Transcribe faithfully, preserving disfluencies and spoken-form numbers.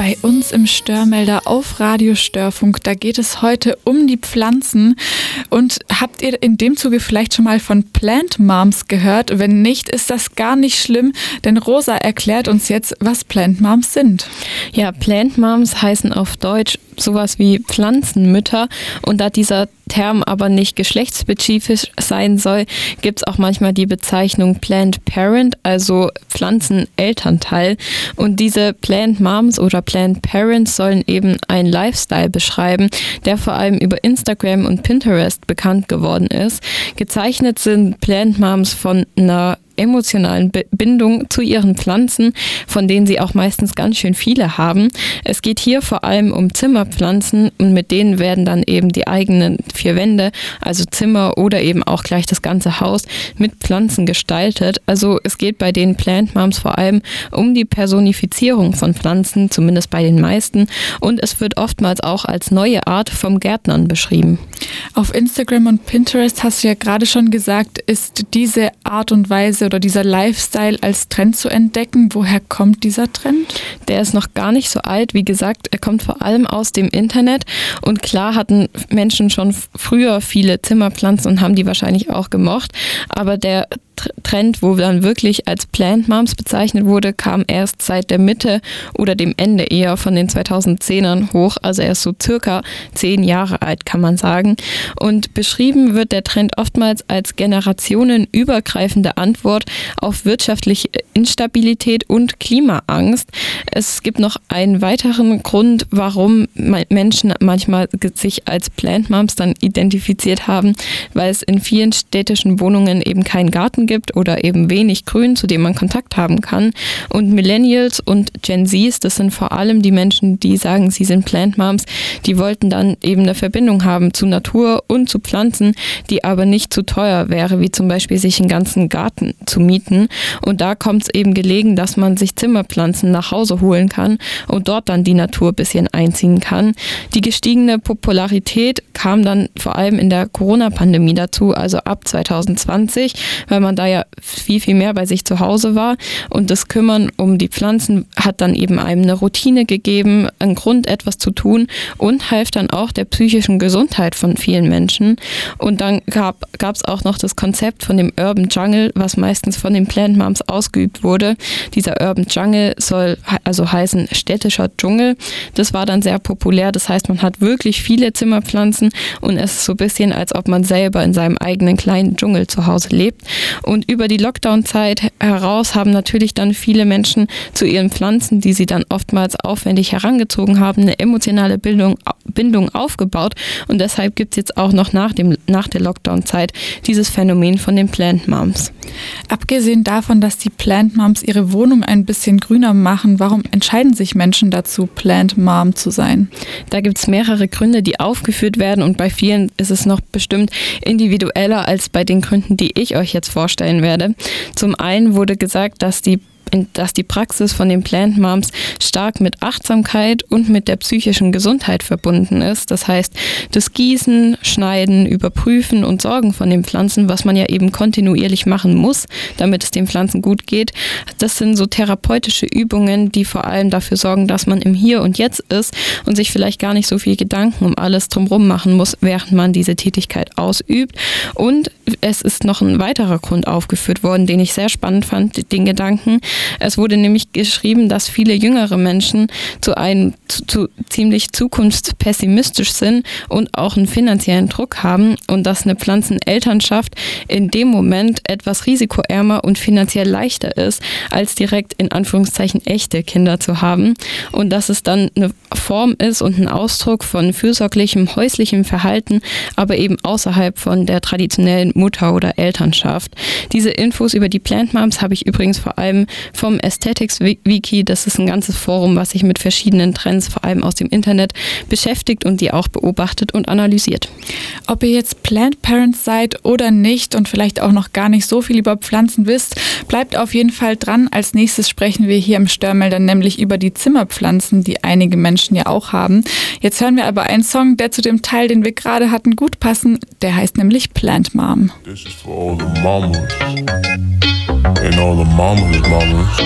Bei uns im Störmelder auf Radio Störfunk, da geht es heute um die Pflanzen. Und habt ihr in dem Zuge vielleicht schon mal von Plant Moms gehört? Wenn nicht, ist das gar nicht schlimm, denn Rosa erklärt uns jetzt, was Plant Moms sind. Ja, Plant Moms heißen auf Deutsch sowas wie Pflanzenmütter, und da dieser Term aber nicht geschlechtsspezifisch sein soll, gibt es auch manchmal die Bezeichnung Plant Parent, also Pflanzenelternteil. Und diese Plant Moms oder Plant Parents sollen eben einen Lifestyle beschreiben, der vor allem über Instagram und Pinterest bekannt geworden ist. Gezeichnet sind Plant Moms von einer emotionalen Bindung zu ihren Pflanzen, von denen sie auch meistens ganz schön viele haben. Es geht hier vor allem um Zimmerpflanzen, und mit denen werden dann eben die eigenen vier Wände, also Zimmer oder eben auch gleich das ganze Haus, mit Pflanzen gestaltet. Also es geht bei den Plant Moms vor allem um die Personifizierung von Pflanzen, zumindest bei den meisten, und es wird oftmals auch als neue Art vom Gärtnern beschrieben. Auf Instagram und Pinterest, hast du ja gerade schon gesagt, ist diese Art und Weise oder dieser Lifestyle als Trend zu entdecken. Woher kommt dieser Trend? Der ist noch gar nicht so alt. Wie gesagt, er kommt vor allem aus dem Internet. Und klar hatten Menschen schon früher viele Zimmerpflanzen und haben die wahrscheinlich auch gemocht. Aber der Trend, wo dann wirklich als Plant Moms bezeichnet wurde, kam erst seit der Mitte oder dem Ende eher von den zweitausendzehnern hoch. Also er ist so circa zehn Jahre alt, kann man sagen. Und beschrieben wird der Trend oftmals als generationenübergreifende Antwort auf wirtschaftliche Instabilität und Klimaangst. Es gibt noch einen weiteren Grund, warum Menschen manchmal sich als Plant Moms dann identifiziert haben, weil es in vielen städtischen Wohnungen eben keinen Garten gibt oder eben wenig Grün, zu dem man Kontakt haben kann. Und Millennials und Gen Zs, das sind vor allem die Menschen, die sagen, sie sind Plant Moms, die wollten dann eben eine Verbindung haben zu Natur und zu Pflanzen, die aber nicht zu teuer wäre, wie zum Beispiel sich einen ganzen Garten zu mieten. Und da kommt es eben gelegen, dass man sich Zimmerpflanzen nach Hause holen kann und dort dann die Natur ein bisschen einziehen kann. Die gestiegene Popularität kam dann vor allem in der Corona-Pandemie dazu, also ab zwanzig zwanzig, weil man da ja viel, viel mehr bei sich zu Hause war, und das Kümmern um die Pflanzen hat dann eben einem eine Routine gegeben, einen Grund, etwas zu tun, und half dann auch der psychischen Gesundheit von vielen Menschen. Und dann gab es auch noch das Konzept von dem Urban Jungle, was meistens von den Plant Moms ausgeübt wurde. Dieser Urban Jungle soll also heißen städtischer Dschungel. Das war dann sehr populär, das heißt, man hat wirklich viele Zimmerpflanzen, und es ist so ein bisschen, als ob man selber in seinem eigenen kleinen Dschungel zu Hause lebt. Und über die Lockdown-Zeit heraus haben natürlich dann viele Menschen zu ihren Pflanzen, die sie dann oftmals aufwendig herangezogen haben, eine emotionale Bindung, Bindung aufgebaut. Und deshalb gibt es jetzt auch noch nach, dem, nach der Lockdown-Zeit dieses Phänomen von den Plant Moms. Abgesehen davon, dass die Plant Moms ihre Wohnung ein bisschen grüner machen, warum entscheiden sich Menschen dazu, Plant Mom zu sein? Da gibt es mehrere Gründe, die aufgeführt werden, und bei vielen ist es noch bestimmt individueller als bei den Gründen, die ich euch jetzt vorstellen werde. Zum einen wurde gesagt, dass die dass die Praxis von den Plant Moms stark mit Achtsamkeit und mit der psychischen Gesundheit verbunden ist. Das heißt, das Gießen, Schneiden, Überprüfen und Sorgen von den Pflanzen, was man ja eben kontinuierlich machen muss, damit es den Pflanzen gut geht, das sind so therapeutische Übungen, die vor allem dafür sorgen, dass man im Hier und Jetzt ist und sich vielleicht gar nicht so viel Gedanken um alles drumherum machen muss, während man diese Tätigkeit ausübt. Und es ist noch ein weiterer Grund aufgeführt worden, den ich sehr spannend fand, den Gedanken. Es wurde nämlich geschrieben, dass viele jüngere Menschen zu einem zu, zu, ziemlich zukunftspessimistisch sind und auch einen finanziellen Druck haben, und dass eine Pflanzenelternschaft in dem Moment etwas risikoärmer und finanziell leichter ist, als direkt in Anführungszeichen echte Kinder zu haben, und dass es dann eine Form ist und ein Ausdruck von fürsorglichem häuslichem Verhalten, aber eben außerhalb von der traditionellen Mutter- oder Elternschaft. Diese Infos über die Plant Moms habe ich übrigens vor allem vom Aesthetics Wiki. Das ist ein ganzes Forum, was sich mit verschiedenen Trends, vor allem aus dem Internet, beschäftigt und die auch beobachtet und analysiert. Ob ihr jetzt Plant Parents seid oder nicht und vielleicht auch noch gar nicht so viel über Pflanzen wisst, bleibt auf jeden Fall dran. Als nächstes sprechen wir hier im Störmelder nämlich über die Zimmerpflanzen, die einige Menschen ja auch haben. Jetzt hören wir aber einen Song, der zu dem Teil, den wir gerade hatten, gut passen. Der heißt nämlich Plant Mom. This is for all the mamas and all the mamas, mamas.